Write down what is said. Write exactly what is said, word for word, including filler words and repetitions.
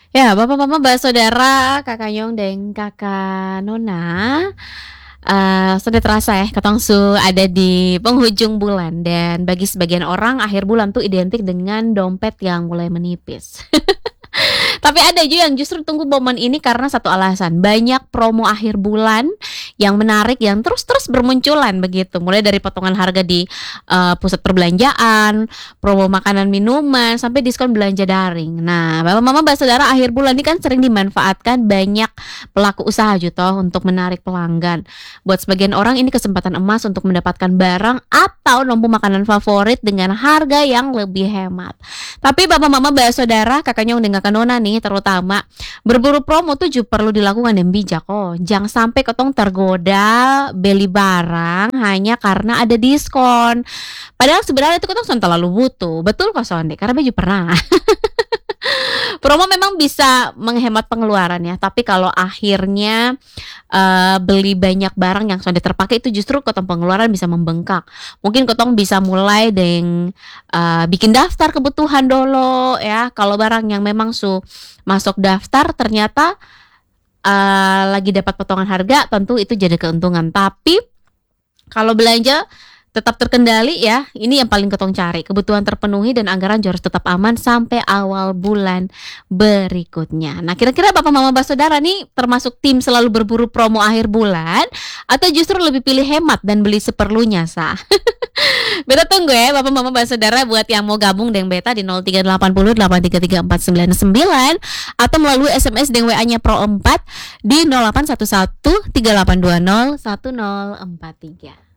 Ya, Bapak Mama ba saudara, Kakak Nyong deng Kakak Nona, eee, sudah terasa ya katong su ada di penghujung bulan dan bagi sebagian orang akhir bulan tuh identik dengan dompet yang mulai menipis. Tapi ada juga yang justru tunggu momen ini karena satu alasan, banyak promo akhir bulan yang menarik yang terus-terus bermunculan begitu, mulai dari potongan harga di, eee, pusat perbelanjaan, promo makanan minuman, sampai diskon belanja daring. Nah, Bapak Mama ba saudara akhir bulan ini kan sering dimanfaatkan banyak pelaku usaha ju toh untuk menarik pelanggan. Buat sebagian orang ini kesempatan emas untuk mendapatkan barang atau nombo makanan favorit dengan harga yang lebih hemat. Tapi Bapak Mama ba saudara, Kakak Nyong deng Kakak Nona nih terutama, berburu promo tuh ju perlu dilakukan deng bijak oh, jang sampai katong tergoda beli barang hanya karena ada diskon. Padahal sebenarnya itu katong seng terlalu butuh, betul kosonde? Karena beta ju pernah. Promo memang bisa menghemat pengeluaran ya, tapi kalau akhirnya, eee, beli banyak barang yang sudah terpakai itu justru katong pengeluaran bisa membengkak. Mungkin katong bisa mulai deng, eee, bikin daftar kebutuhan dolo ya, kalau barang yang memang su masuk daftar ternyata, eee, lagi dapat potongan harga tentu itu jadi keuntungan. Tapi kalau belanja tetap terkendali ya, ini yang paling katong cari, kebutuhan terpenuhi dan anggaran juga harus tetap aman sampai awal bulan berikutnya. Nah, kira-kira Bapak Mama ba saudara nih termasuk tim selalu berburu promo akhir bulan atau justru lebih pilih hemat dan beli seperlunya sah? Beta tunggu ya Bapak Mama ba saudara buat yang mau gabung deng beta di nol tiga delapan nol delapan tiga tiga empat sembilan sembilan atau melalui S M S deng W A-nya Pro empat di nol delapan satu satu tiga delapan dua nol satu nol empat tiga.